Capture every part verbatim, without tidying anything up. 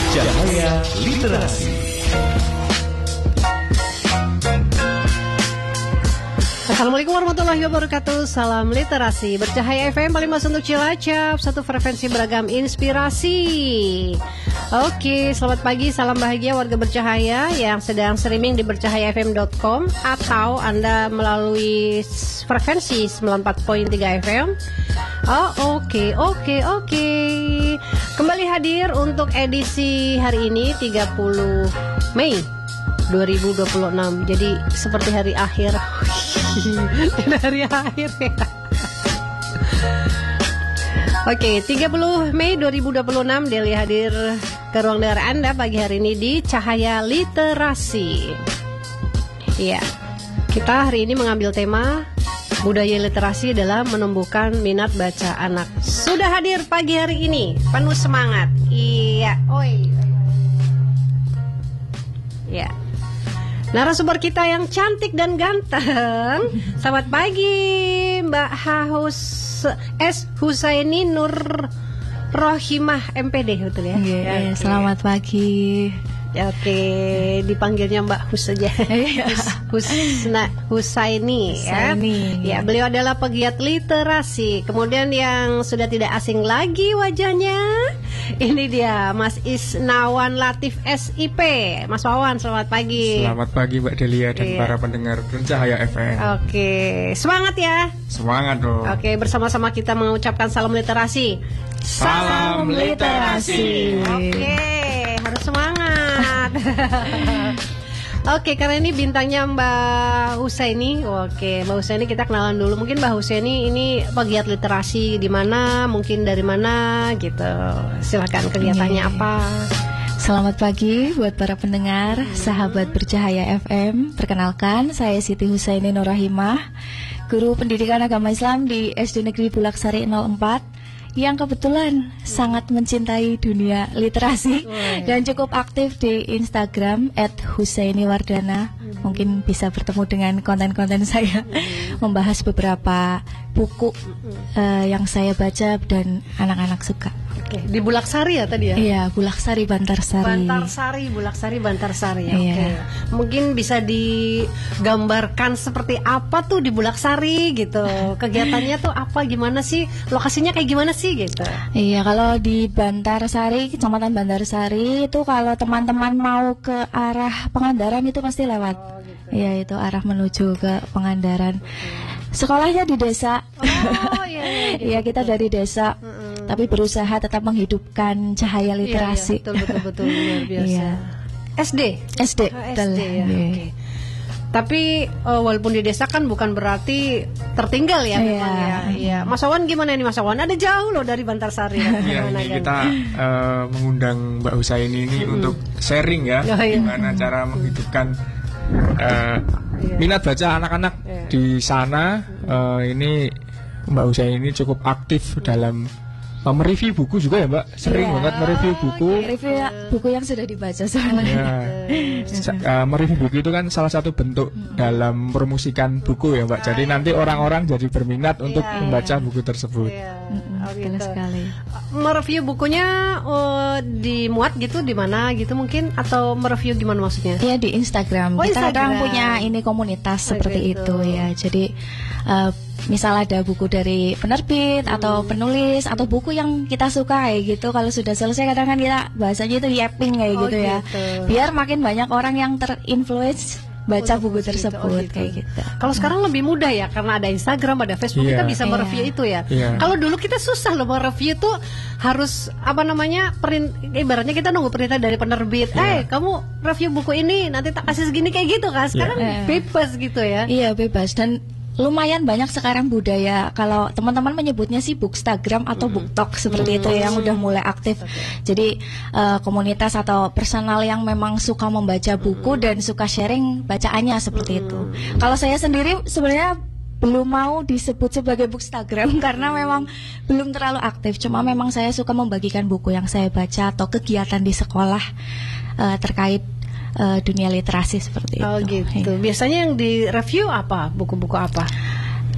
Cahaya Literasi. Assalamualaikum warahmatullahi wabarakatuh. Salam literasi. Bercahaya F M paling mas untuk Cilacap. Satu frekuensi beragam inspirasi. Oke, selamat pagi. Salam bahagia warga Bercahaya yang sedang streaming di bercahaya f m dot com atau Anda melalui frekuensi sembilan puluh empat koma tiga F M. Oh, oke, oke, oke. Kembali hadir untuk edisi hari ini tiga puluh Mei dua ribu dua puluh enam. Jadi seperti hari akhir. Hari akhir ya. Oke, tiga puluh Mei dua ribu dua puluh enam Deli hadir ke ruang dengar Anda pagi hari ini di Cahaya Literasi. Iya. Kita hari ini mengambil tema budaya literasi dalam menumbuhkan minat baca anak. Sudah hadir pagi hari ini, penuh semangat. Iya, oi. Iya. Narasumber kita yang cantik dan ganteng. Selamat pagi Mbak Hahus S. Husaini Nur Rohimah M P D, betul ya? Iya, ya, okay. Selamat pagi. Ya, oke, dipanggilnya Mbak Hus saja. Hus, Husna, Husaini, Husaini. Ya. Ya, beliau adalah pegiat literasi. Kemudian yang sudah tidak asing lagi wajahnya, ini dia Mas Isnawan Latif S I P. Mas Wawan, selamat pagi. Selamat pagi Mbak Delia dan iya. para pendengar Bercahaya F M. Oke, semangat ya. Semangat dong. Oke, bersama-sama kita mengucapkan salam literasi. Salam literasi. Oke, harus semangat. Oke, karena ini bintangnya Mbak Husaini. Oke, Mbak Husaini kita kenalan dulu. Mungkin Mbak Husaini ini pegiat literasi di mana, mungkin dari mana gitu. Silakan, kegiatannya apa? Selamat pagi buat para pendengar, sahabat Bercahaya F M. Perkenalkan, saya Siti Husaini Nur Rohimah, guru pendidikan agama Islam di S D Negeri Bulaksari nol empat, yang kebetulan sangat mencintai dunia literasi dan cukup aktif di Instagram et husaini wardana. Mungkin bisa bertemu dengan konten-konten saya, membahas beberapa buku uh, yang saya baca dan anak-anak suka. Oke, di Bulaksari ya tadi ya? Iya, Bulaksari Bantarsari. Bantarsari, Bulaksari Bantarsari ya. Iya. Oke. Mungkin bisa digambarkan seperti apa tuh di Bulaksari gitu. Kegiatannya tuh apa, gimana sih? Lokasinya kayak gimana sih gitu? Iya, kalau di Bantarsari, Kecamatan Bantarsari itu kalau teman-teman mau ke arah Pangandaran itu pasti lewat. Oh, gitu. Iya, itu arah menuju ke Pangandaran. Sekolahnya di desa. Oh, iya, iya, gitu. Iya, kita dari desa. Mm-mm. Tapi berusaha tetap menghidupkan cahaya literasi. Iya, iya, betul, betul, betul, luar biasa. Iya. S D? S D. Oh, S D ya, iya. oke. Tapi uh, walaupun di desa kan bukan berarti tertinggal ya, Iya. memang ya. Iya. Mas Awan gimana nih Mas Awan? Ada jauh loh dari Bantarsari. Ya, ini kita uh, mengundang Mbak Husaini ini hmm. untuk sharing ya, oh, iya. gimana cara menghidupkan uh, iya. minat baca anak-anak iya. di sana. Uh, ini Mbak Husaini ini cukup aktif dalam Uh, mereview buku juga ya Mbak, sering yeah. banget mereview buku. Review ya, buku yang sudah dibaca sebenarnya. Yeah. uh, mereview buku itu kan salah satu bentuk mm. dalam promosikan buku ya Mbak. Jadi nanti orang-orang jadi berminat yeah. untuk membaca buku tersebut. Yeah. Mm-hmm. Oh, gitu. sekali. Mereview bukunya uh, dimuat gitu di mana gitu mungkin, atau mereview gimana maksudnya? Iya, di Instagram. Oh, Kita Instagram. kadang punya ini komunitas oh, seperti gitu. itu ya. Jadi uh, misal ada buku dari penerbit hmm. atau penulis atau buku yang kita suka kayak gitu, kalau sudah selesai kadang kan kita bahasanya itu yapping kayak oh, gitu ya, gitu. biar makin banyak orang yang terinfluence baca oh, buku gitu. tersebut oh, gitu. kayak gitu. Kalau sekarang lebih mudah ya karena ada Instagram, ada Facebook, yeah. kita bisa yeah. mereview itu ya. Yeah. Kalau dulu kita susah loh mereview tuh, harus apa namanya perin, ibaratnya kita nunggu perintah dari penerbit. Yeah. Eh kamu review buku ini nanti tak kasih segini kayak gitu kan. Sekarang yeah. bebas gitu ya. Iya bebas, dan lumayan banyak sekarang budaya, kalau teman-teman menyebutnya sih bookstagram atau mm-hmm. booktalk seperti mm-hmm. itu yang udah mulai aktif. Okay. Jadi uh, komunitas atau personal yang memang suka membaca buku mm-hmm. dan suka sharing bacaannya seperti mm-hmm. itu. Kalau saya sendiri sebenarnya belum mau disebut sebagai bookstagram karena memang belum terlalu aktif. Cuma memang saya suka membagikan buku yang saya baca atau kegiatan di sekolah uh, terkait Uh, dunia literasi seperti oh, itu. Oh gitu. Ya. Biasanya yang di review apa? Buku-buku apa?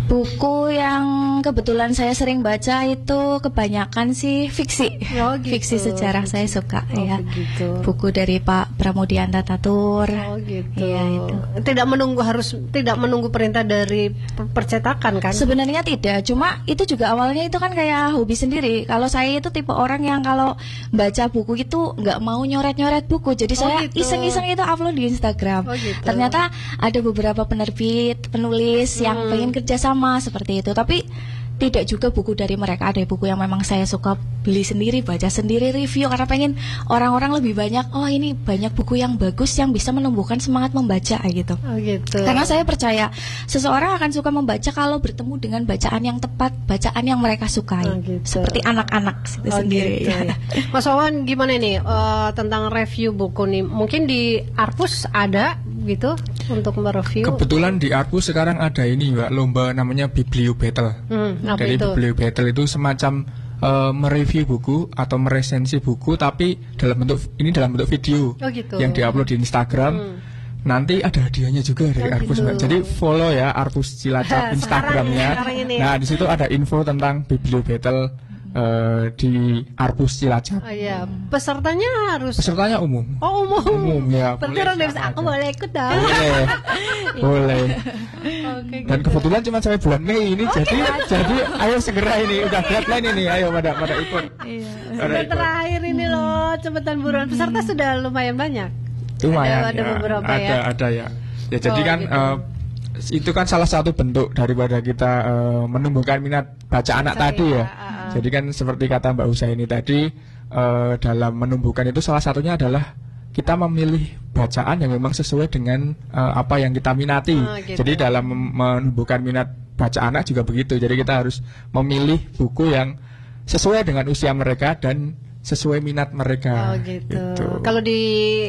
Buku yang kebetulan saya sering baca itu kebanyakan sih fiksi. Oh, gitu. Fiksi sejarah saya suka Oh, ya. begitu. Buku dari Pak Pramudian Tatatur. Oh gitu. Iya, itu. Tidak menunggu harus tidak menunggu perintah dari per- percetakan kan? Sebenarnya tidak, cuma itu juga awalnya itu kan kayak hobi sendiri. Kalau saya itu tipe orang yang kalau baca buku itu nggak mau nyoret-nyoret buku, jadi Oh, saya gitu. iseng-iseng itu upload di Instagram. Oh, gitu. Ternyata ada beberapa penerbit, penulis yang Hmm. pengen kerjasama seperti itu, tapi tidak juga buku dari mereka. Ada buku yang memang saya suka beli sendiri, baca sendiri, review karena pengen orang-orang lebih banyak. Oh ini banyak buku yang bagus yang bisa menumbuhkan semangat membaca gitu. Oh gitu. Karena saya percaya seseorang akan suka membaca kalau bertemu dengan bacaan yang tepat, bacaan yang mereka sukai. Oh, gitu. Seperti anak-anak itu Oh, sendiri. gitu, ya. ya. Mas Wawan gimana nih eh, tentang review buku nih? Mungkin di Arpus ada gitu untuk mereview. Kebetulan di Arpus sekarang ada ini Mbak, lomba namanya Biblio Battle. Hmm, apa Dari itu? Biblio Battle itu semacam uh, mereview buku atau meresensi buku, tapi dalam bentuk ini dalam bentuk video Oh, gitu. yang diupload di Instagram. Hmm. Nanti ada hadiahnya juga dari Oh, Arpus gitu. Mbak. Jadi follow ya Arpus Cilacap Sekarang Instagramnya. ini, sekarang ini. Nah di situ ada info tentang Biblio Battle uh, di Arpus Cilacap. Oh iya, pesertanya harus Pesertanya umum. Oh umum. Umum, ya. Berarti Boleh orang bisa siapa aku aja. boleh ikut dong. Boleh, boleh. Oke. Dan gitu. kebetulan cuma sampai bulan Mei ini, jadi jadi ayo segera ini udah deadline ini, ayo pada pada ikut. Pada Sudah ikut. terakhir ini loh, cepetan buruan. Peserta sudah lumayan banyak. Lumayan Ada- ada ya, beberapa ada ya. ada ya. Ya jadi Oh, kan gitu. eh, itu kan salah satu bentuk daripada kita eh, menumbuhkan minat baca anak Baca, tadi ya, ya. ah, ah. Jadi kan seperti kata Mbak Usaini tadi, eh, dalam menumbuhkan itu salah satunya adalah kita memilih bacaan yang memang sesuai dengan eh, apa yang kita minati. Oh, gitu. Jadi dalam mem- menumbuhkan minat baca anak juga begitu. Jadi kita harus memilih buku yang sesuai dengan usia mereka dan sesuai minat mereka. Oh gitu. Kalau di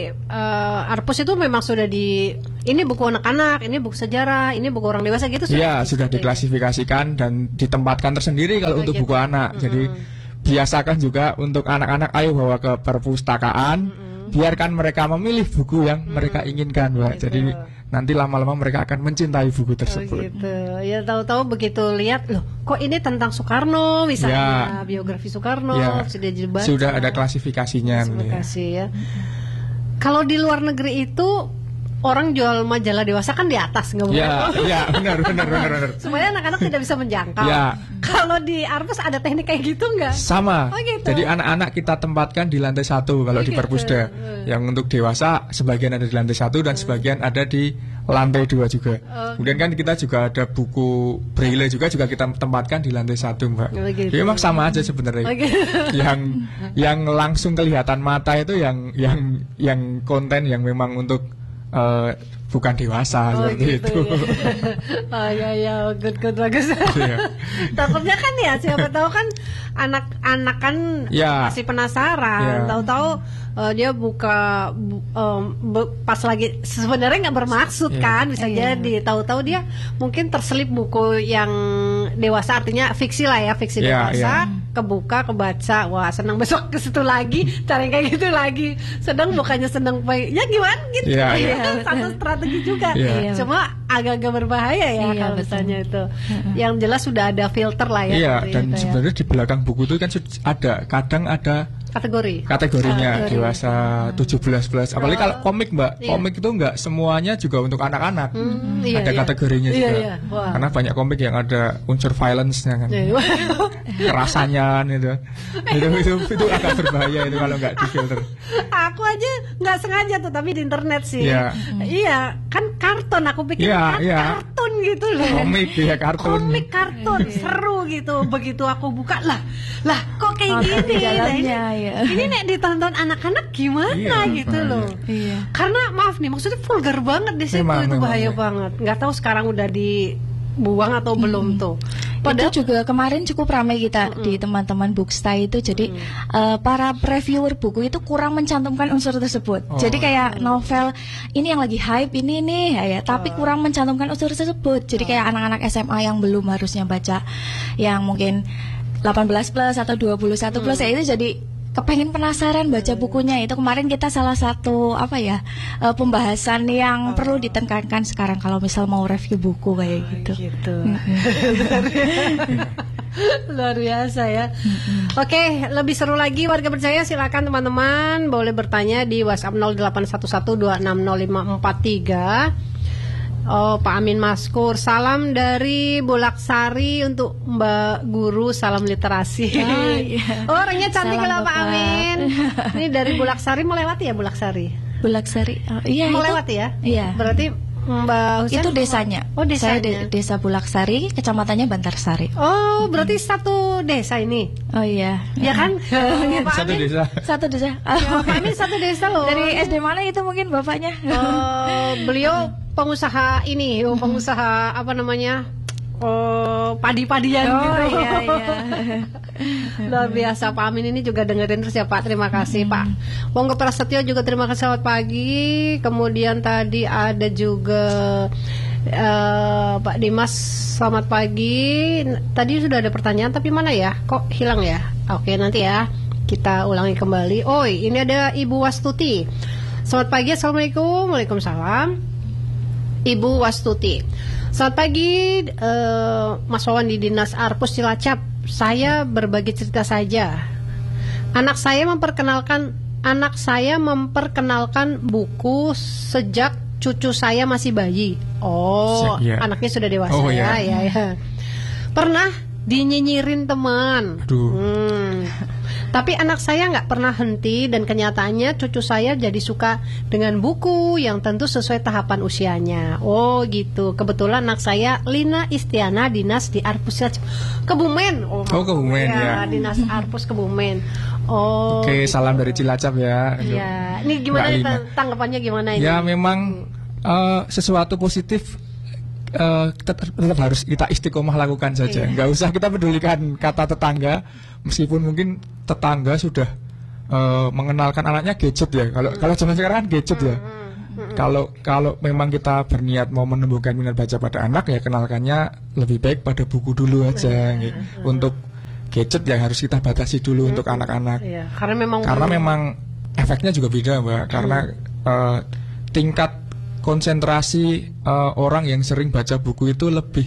eh, Arpus itu memang sudah di ini buku anak-anak, ini buku sejarah, ini buku orang dewasa gitu. Iya, sudah Gitu. diklasifikasikan dan ditempatkan tersendiri kalau Oh, untuk gitu. buku anak. Jadi biasakan juga untuk anak-anak ayo bawa ke perpustakaan. Biarkan mereka memilih buku yang mereka inginkan, Mbak. Gitu. Jadi nanti lama-lama mereka akan mencintai buku Oh, tersebut. gitu. Ya tahu-tahu begitu lihat loh, kok ini tentang Soekarno misalnya, Ya. biografi Soekarno Ya, sudah dibaca. sudah ada klasifikasinya. Terima ya. kasih ya. Kalau di luar negeri itu orang jual majalah dewasa kan di atas nggak boleh. Ya, ya, benar, benar, benar, benar. Supaya anak-anak tidak bisa menjangkau. Ya. Kalau di Arpus ada teknik kayak gitu nggak? Sama. Oh, gitu. Jadi anak-anak kita tempatkan di lantai satu kalau Oh, di gitu. Perpusda. Yang untuk dewasa sebagian ada di lantai satu dan sebagian ada di lantai dua juga. Oh. Kemudian kan kita juga ada buku braille juga juga kita tempatkan di lantai satu, Mbak. Oh, gitu. Jadi memang sama aja sebenarnya. Oh, gitu. Yang yang langsung kelihatan mata itu yang yang yang konten yang memang untuk eh, bukan dewasa Oh, seperti gitu itu. ya. Oh ya ya, good good bagus. Iya. Takutnya kan ya siapa tahu kan anak-anak kan Ya. masih penasaran, Ya. tahu-tahu eh, dia buka bu- em, be- pas lagi sebenarnya nggak bermaksud Ya. kan, bisa Iya. jadi tahu-tahu dia mungkin terselip buku yang dewasa, artinya fiksi lah ya, fiksi Ya, dewasa, ya. kebuka kebaca, wah senang, besok ke situ lagi cari kayak gitu lagi, sedang bukannya senang pengen- ya gimana gitu. Ya, ya. Ya, satu strategi juga. Iya. Cuma agak-agak berbahaya ya Iya, kalau betul. misalnya itu. Yang jelas sudah ada filter lah ya. Iya, seperti dan itu ya. sebenarnya di belakang buku itu kan sud- ada kadang ada Kategori. kategorinya Kategori. dewasa tujuh belas plus. Apalagi kalau komik, Mbak. Iya. Komik itu enggak semuanya juga untuk anak-anak. Hmm, iya, ada iya. kategorinya Iya, juga. iya. Wah. Karena banyak komik yang ada unsur violence-nya kan. Iya. Kerasannya itu. itu. Itu itu agak berbahaya itu kalau nggak difilter. Aku aja nggak sengaja tuh, tapi di internet sih. Iya. Iya, kan kartun. Aku pikir Iya, kan iya. kartun gitu loh. Komik ya kartun. Komik kartun seru gitu. Begitu aku buka lah, lah kok kayak Oh, gini? di dalamnya, Nah, ini, ya. ini nek ditonton anak-anak gimana Iya, gitu bahaya. loh. Iya. Karena maaf nih, maksudnya vulgar banget di situ, Memang, itu memang, bahaya ya. banget. Nggak tahu sekarang udah dibuang atau belum tuh. Padahal Itu juga kemarin cukup ramai kita di teman-teman Booksta itu. Jadi eh, para reviewer buku itu kurang mencantumkan unsur tersebut. Oh. Jadi kayak novel ini yang lagi hype ini nih ya, ya, tapi kurang mencantumkan unsur tersebut. Jadi kayak anak-anak S M A yang belum harusnya baca yang mungkin delapan belas plus atau dua puluh satu plus ya, itu jadi kepengen penasaran baca bukunya. Itu kemarin kita salah satu apa ya uh, pembahasan yang oh. perlu ditekankan sekarang kalau misal mau review buku kayak oh, gitu. Gitu. Luar biasa ya. Oke, lebih seru lagi warga percaya, silakan teman-teman boleh bertanya di WhatsApp nol delapan satu satu dua enam nol lima empat tiga. Oh, Pak Amin Maskur, salam dari Bulaksari untuk Mbak Guru, salam literasi. Oh, iya. Oh, orangnya cantik lah Pak Amin. Ini dari Bulaksari, mau lewat ya Bulaksari? Bulaksari, oh, iya. Mau itu, lewat ya? Iya. Berarti Mbak Husen itu desanya. Oh, desanya. Saya de desa Bulaksari, kecamatannya Bantarsari. Oh, berarti hmm. satu desa ini. Oh iya. Ya kan? Oh, Pak satu Amin. desa. Satu desa. Oh, ya, Pak Amin satu desa loh. Dari S D mana itu mungkin bapaknya? Oh, beliau pengusaha ini, oh, pengusaha apa namanya? Oh, padi-padian oh, gitu. Iya, iya. Luar biasa Pak Amin ini juga dengerin terus ya Pak. Terima kasih hmm. Pak. Wonggo Prasetyo juga terima kasih, selamat pagi. Kemudian tadi ada juga uh, Pak Dimas, selamat pagi. Tadi sudah ada pertanyaan tapi mana ya? Kok hilang ya? Oke, nanti ya kita ulangi kembali. Oh, ini ada Ibu Wastuti. Selamat pagi, assalamualaikum. Waalaikumsalam. Ibu Wastuti, selamat pagi, uh, Mas Wawan di Dinas Arpus Cilacap. Saya berbagi cerita saja. Anak saya memperkenalkan anak saya memperkenalkan buku sejak cucu saya masih bayi. Oh, Siap, ya. Anaknya sudah dewasa. Oh, ya, ya, ya. Pernah dinyinyirin teman. Aduh. Hmm. Tapi anak saya nggak pernah henti dan kenyataannya cucu saya jadi suka dengan buku yang tentu sesuai tahapan usianya. Oh gitu. Kebetulan anak saya Lina Istiana, dinas di Arpus Kebumen. Oh, oh Kebumen ya, ya. Dinas Arpus Kebumen. Oh. Oke, gitu. Salam dari Cilacap ya. Iya. Ini gimana ya, tanggapannya gimana ini? Ya memang uh, sesuatu positif. Uh, tetap, tetap harus kita istiqomah lakukan saja. Iya. Nggak usah kita pedulikan kata tetangga, meskipun mungkin tetangga sudah uh, mengenalkan anaknya gadget ya. Kalau mm. kalau zaman sekarang kan gadget ya. Mm. Kalau kalau memang kita berniat mau menumbuhkan minat baca pada anak, ya kenalkannya lebih baik pada buku dulu aja. Mm. Gitu. Untuk gadget ya harus kita batasi dulu mm. untuk anak-anak. Iya. Karena memang karena memang efeknya juga beda, Mbak. Karena mm. uh, tingkat konsentrasi uh, orang yang sering baca buku itu lebih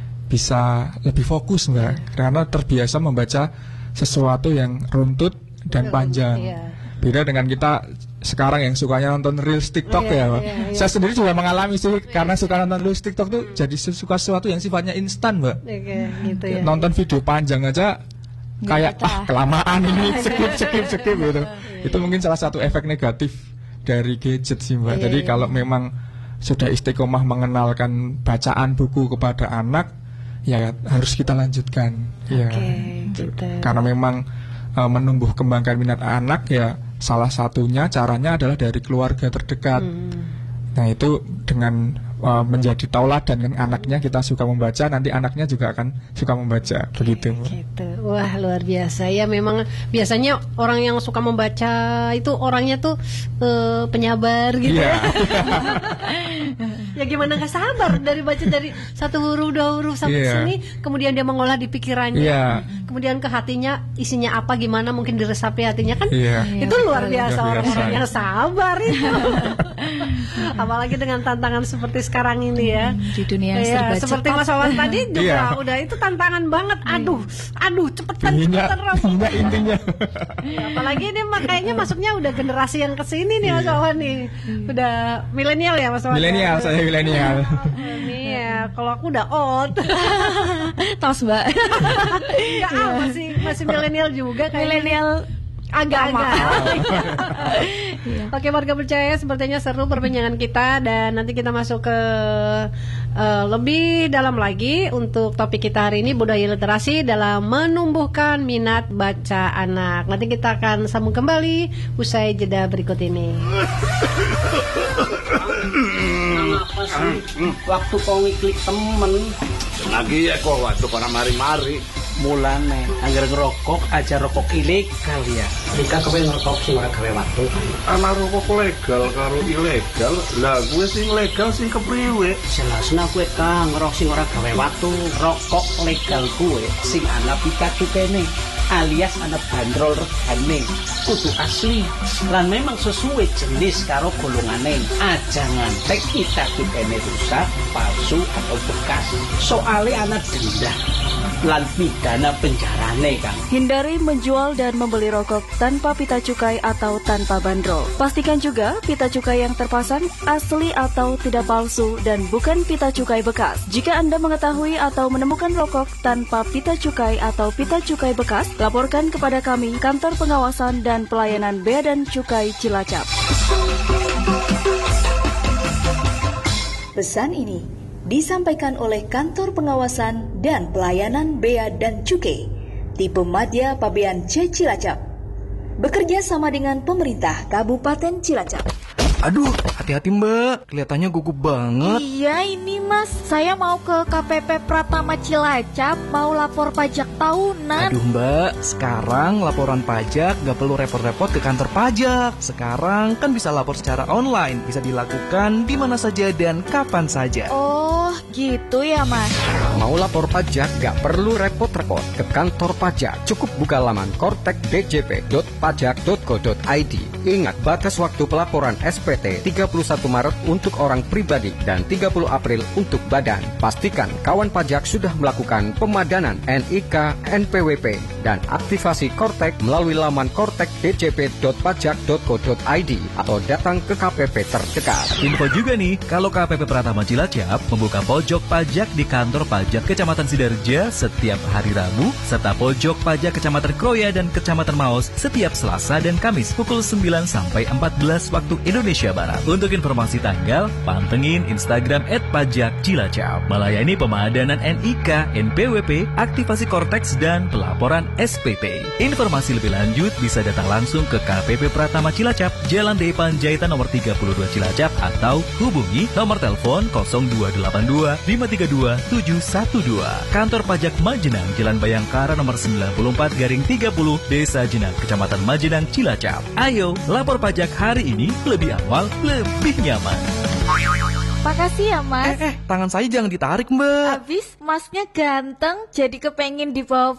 bisa lebih fokus, Mbak, yeah. Karena terbiasa membaca sesuatu yang runtut dan Betul, panjang. Yeah. Beda dengan kita sekarang yang sukanya nonton reels TikTok yeah, ya, Mbak. Yeah, yeah. Saya sendiri juga mengalami sih yeah. karena suka nonton reels TikTok tuh mm. jadi suka sesuatu yang sifatnya instan, Mbak. Okay, gitu ya. Nonton video panjang aja kayak ah kelamaan ini, skip skip skip gitu. Yeah. Itu mungkin salah satu efek negatif dari gadget sih, Mbak. Yeah, Jadi yeah. kalau memang sudah istiqomah mengenalkan bacaan buku kepada anak, ya harus kita lanjutkan. Okay, ya, gitu. Karena memang uh, menumbuh kembangkan minat anak ya salah satunya caranya adalah dari keluarga terdekat. Hmm. Nah itu dengan uh, menjadi tauladan kan anaknya kita suka membaca, nanti anaknya juga akan suka membaca. Okay, begitu. Gitu. Wah luar biasa ya, memang biasanya orang yang suka membaca itu orangnya tuh uh, penyabar gitu. Yeah. Ya gimana nggak sabar dari baca dari satu huruf dua huruf sampai yeah. sini, kemudian dia mengolah di pikirannya, yeah. kemudian ke hatinya isinya apa gimana mungkin diresapi hatinya kan. Yeah. Itu luar biasa orang-orang yang sabar itu. Apalagi dengan tantangan seperti sekarang ini ya, di dunia ya, serba seperti cepat. Mas Wawan tadi juga yeah. udah itu tantangan banget. Aduh, aduh cepetan cepetan Enggak intinya. Ya, apalagi ini makanya masuknya udah generasi yang kesini nih Mas Wawan nih, udah milenial ya Mas Wawan. Milenial, saya milenial. Ini ya, kalau aku udah old. Tos Mbak. Ya, ah, masih masih milenial juga kayak milenial. Agak-agak. Oke warga percaya, sepertinya seru perbincangan kita dan nanti kita masuk ke uh, lebih dalam lagi untuk topik kita hari ini, budaya literasi dalam menumbuhkan minat baca anak. Nanti kita akan sambung kembali usai jeda berikut ini. Waktu kau ngiklik temen lagi ya kok waktu kau mari-mari mulane anggar ngerokok aja rokok ilegal ya. Jika kowe ngerokok sing ora gawe waktu. Ana rokok legal karo ilegal. Lah gue sing legal sing kepriwe? Jelasna kowe kang ngerokok sing ora gawe waktu. Rokok legal gue sing ana pikacu kene. alias ana bandrol regane kudu asli lan memang sesuai jenis karo golongane. Aja ngantek kita kitene rusak, palsu atau bekas. Soale ana denda lan pidana penjarane, Kang. Hindari menjual dan membeli rokok tanpa pita cukai atau tanpa bandrol. Pastikan juga pita cukai yang terpasang asli atau tidak palsu dan bukan pita cukai bekas. Jika Anda mengetahui atau menemukan rokok tanpa pita cukai atau pita cukai bekas, laporkan kepada kami, Kantor Pengawasan dan Pelayanan Bea dan Cukai Cilacap. Pesan ini disampaikan oleh Kantor Pengawasan dan Pelayanan Bea dan Cukai, tipe Madya Pabean C Cilacap, bekerja sama dengan pemerintah Kabupaten Cilacap. Aduh, hati-hati Mbak, kelihatannya gugup banget. Iya ini Mas, saya mau ke K P P Pratama Cilacap, mau lapor pajak tahunan. Aduh Mbak, sekarang laporan pajak gak perlu repot-repot ke kantor pajak. Sekarang kan bisa lapor secara online, bisa dilakukan di mana saja dan kapan saja. Oh, gitu ya Mas. Mau lapor pajak gak perlu repot-repot ke kantor pajak. Cukup buka laman kortek d j p dot pajak dot go dot i d. Ingat, batas waktu pelaporan S P T tiga puluh satu Maret untuk orang pribadi dan tiga puluh April untuk badan. Pastikan kawan pajak sudah melakukan pemadanan N I K, N P W P, dan aktivasi Kortek melalui laman kortek d j p dot pajak dot go dot i d atau datang ke K P P terdekat. Info juga nih, kalau K P P Pratama Cilacap membuka pojok pajak di kantor pajak Kecamatan Sidarja setiap hari Rabu, serta pojok pajak Kecamatan Kroya dan Kecamatan Maos setiap Selasa dan Kamis pukul sembilan sampai empat belas waktu Indonesia Barat. Untuk informasi tanggal, pantengin Instagram et pajak cilacap. Melayani pemadanan N I K, N P W P, aktivasi Kortex, dan pelaporan S P P. Informasi lebih lanjut bisa datang langsung ke K P P Pratama Cilacap, Jalan D Panjaitan nomor tiga puluh dua Cilacap, atau hubungi nomor telepon nol dua delapan dua lima tiga dua tujuh satu dua. Kantor Pajak Majenang, Jalan Bayangkara nomor sembilan puluh empat garing tiga puluh, Desa Jenang, Kecamatan Majenang, Cilacap. Ayo, lapor pajak hari ini lebih awal, lebih nyaman. Makasih ya Mas. Eh, eh, tangan saya jangan ditarik Mbak. Abis Masnya ganteng, jadi kepengen dibawa